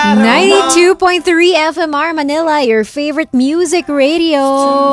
92.3 FMR Manila, your favorite music radio.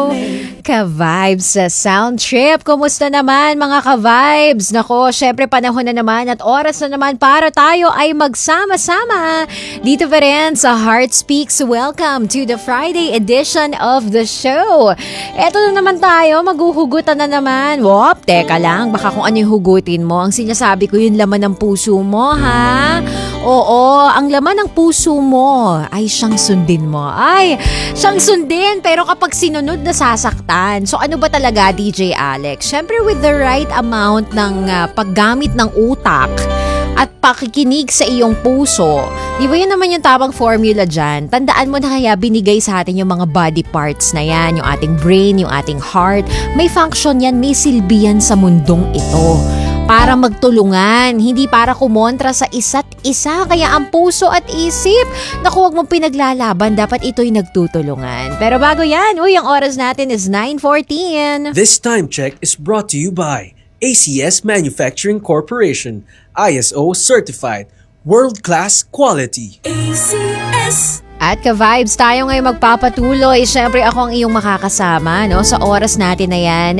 Ka-vibes sa Sound Trip. Kumusta naman mga ka-vibes? Nako, syempre panahon na naman at oras na naman para tayo ay magsama-sama. Dito pa rin sa Heart Speaks. Welcome to the Friday edition of the show. Eto na naman tayo, maghuhugutan na naman. Wop, teka lang, baka kung ano yung hugutin mo. Ang sinasabi ko yung laman ng puso mo, ha? Oo, ang laman ng puso mo ay siyang sundin mo. Ay, siyang sundin pero kapag sinunod nasasaktan. So ano ba talaga, DJ Alex? Siyempre with the right amount ng paggamit ng utak at pakikinig sa iyong puso. Di ba yun naman yung tamang formula dyan? Tandaan mo na kaya binigay sa atin yung mga body parts na yan, yung ating brain, yung ating heart. May function yan, may silbi yan sa mundong ito. Para magtulungan, hindi para kumontra sa isa't isa. Kaya ang puso at isip, naku, huwag mong pinaglalaban, dapat ito'y nagtutulungan. Pero bago yan, ang oras natin is 9:14. This time check is brought to you by ACS Manufacturing Corporation, ISO certified, world-class quality. ACS. At ka-vibes, tayo ngayon magpapatuloy. Siyempre ako ang iyong makakasama, no, sa oras natin na yan.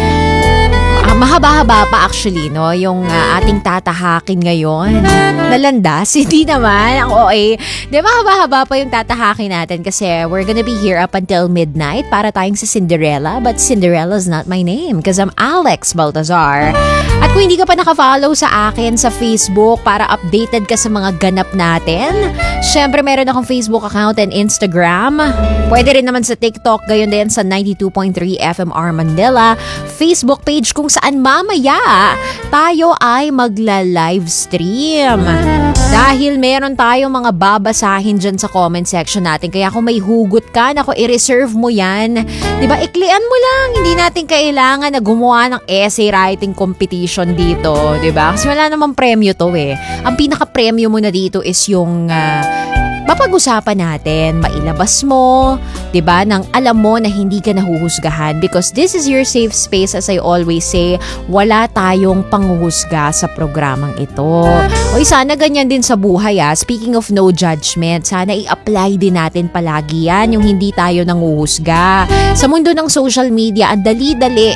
Mahaba-haba pa actually, no, yung ating tatahakin ngayon. Nalandas, hindi naman, ang OA. Di, mahaba-haba pa yung tatahakin natin kasi we're gonna be here up until midnight para tayong sa Cinderella. But Cinderella's not my name because I'm Alex Baltazar. At kung hindi ka pa nakafollow sa akin sa Facebook para updated ka sa mga ganap natin, syempre meron akong Facebook account and Instagram. Pwede rin naman sa TikTok, gayon din sa 92.3 FMR Manila Facebook page kung saan mamaya tayo ay magla-live stream. Dahil meron tayong mga babasahin dyan sa comment section natin. Kaya kung may hugot ka, naku, i-reserve mo yan. Diba, iklian mo lang. Hindi natin kailangan na gumawa ng essay writing competition dito. Diba? Kasi wala namang premyo to eh. Ang pinaka-premyo mo na dito is yung mapag-usapan natin, mailabas mo, 'di ba, nang alam mo na hindi ka nahuhusgahan because this is your safe space. As I always say, wala tayong panghuhusga sa programang ito. Oy, sana ganyan din sa buhay Speaking of no judgment, sana i-apply din natin palagi yan, yung hindi tayo nanghuhusga. Sa mundo ng social media, ang dali-dali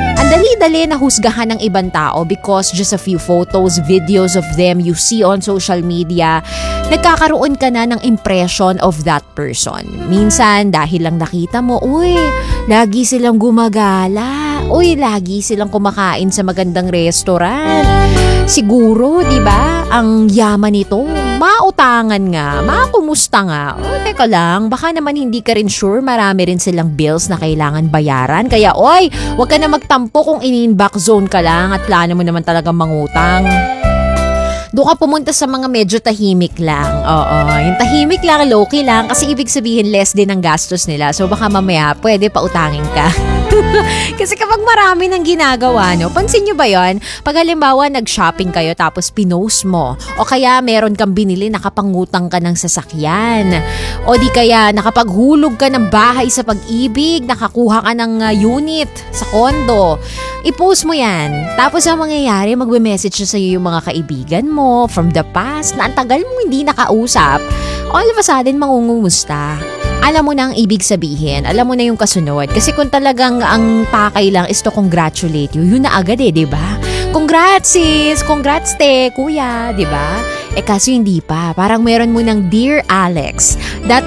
na husgahan ng ibang tao because just a few photos, videos of them you see on social media, nagkakaroon ka na ng impression of that person. Minsan, dahil lang nakita mo, lagi silang gumagala. Lagi silang kumakain sa magandang restaurant. Siguro, di ba, ang yaman nito, mautangan nga, makumusta nga. Teka lang, baka naman hindi ka rin sure, marami rin silang bills na kailangan bayaran. Kaya, wag ka na magtampo kung in-back zone ka lang at plano mo naman talagang mangutang. Doon ka pumunta sa mga medyo tahimik lang. Oo, yung tahimik lang, low-key lang, kasi ibig sabihin less din ang gastos nila. So baka mamaya pwede pa utangin ka. Kasi kapag marami nang ginagawa, no, pansin nyo ba yon? Pag halimbawa nag-shopping kayo tapos pinost mo, o kaya meron kang binili, nakapangutang ka ng sasakyan, o di kaya nakapaghulog ka ng bahay sa Pag-ibig, nakakuha ka ng unit sa kondo, i-post mo yan. Tapos ang mangyayari, magbe-message na sa'yo yung mga kaibigan mo from the past na ang tagal mo hindi nakausap. All of a sudden, mangungumusta. Alam mo na ang ibig sabihin, alam mo na yung kasunod. Kasi kung talagang ang pakay lang is to congratulate you, yun na agad di ba? Congrats sis, congrats te, kuya, di ba? Kaso hindi pa. Parang meron mo ng Dear Alex,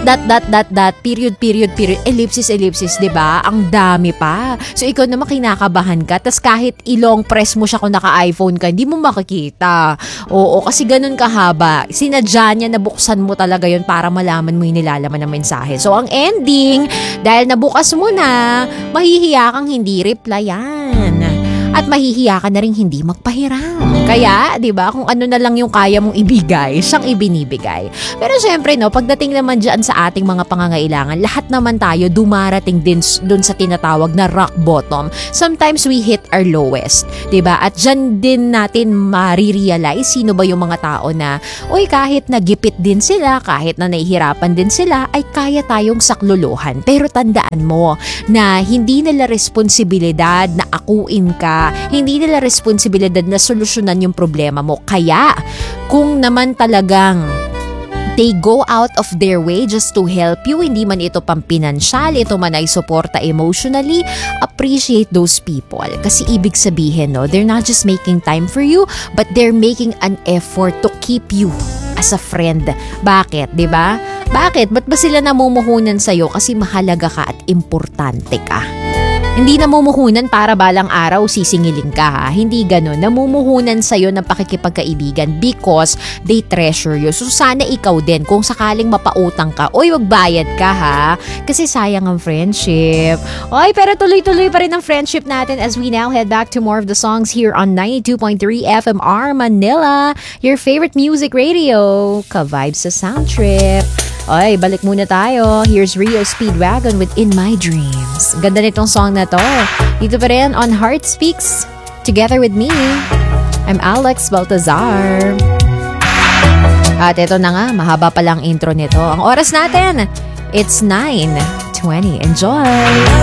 period, ellipsis, di ba? Ang dami pa. So ikaw naman kinakabahan ka, tas kahit ilong press mo siya kung naka-iPhone ka, hindi mo makikita. Oo, kasi ganun kahaba. Sinadya niya, nabuksan mo talaga yun para malaman mo yung nilalaman ng mensahe. So ang ending, dahil nabukas mo na, mahihiya kang hindi replyan. At mahihiya ka na rin hindi magpahiram. Kaya, di ba, kung ano na lang yung kaya mong ibigay, siyang ibinibigay. Pero syempre, no, pagdating naman dyan sa ating mga pangangailangan, lahat naman tayo dumarating din dun sa tinatawag na rock bottom. Sometimes we hit our lowest, di ba? At dyan din natin marirealize sino ba yung mga tao na, kahit nagipit din sila, kahit na nahihirapan din sila, ay kaya tayong saklolohan. Pero tandaan mo na hindi nila responsibilidad na akuin ka, hindi nila responsibilidad na solusyonan yung problema mo. Kaya, kung naman talagang They go out of their way just to help you. Hindi man ito pampinansyal, ito man ay suporta emotionally. Appreciate those people. Kasi ibig sabihin, no, they're not just making time for you, but they're making an effort to keep you as a friend. Bakit, di ba? Bakit? Ba't ba sila namumuhunan sa'yo? Kasi mahalaga ka at importante ka. Hindi namumuhunan para balang araw sisingilin ka ha. Hindi ganun. Namumuhunan sa'yo ng pakikipagkaibigan because they treasure you. So sana ikaw din kung sakaling mapautang ka, oy wag bayad ka ha. Kasi sayang ang friendship. Oy, pero tuloy-tuloy pa rin ang friendship natin as we now head back to more of the songs here on 92.3 FMR Manila. Your favorite music radio. Ka-vibes sa sound trip. Oy, balik muna tayo. Here's Rio Speedwagon with In My Dreams. Ganda nitong song na to. Dito pa rin on Heart Speaks. Together with me, I'm Alex Baltazar. At ito na nga, mahaba pa lang intro nito. Ang oras natin, it's 9:20. Enjoy!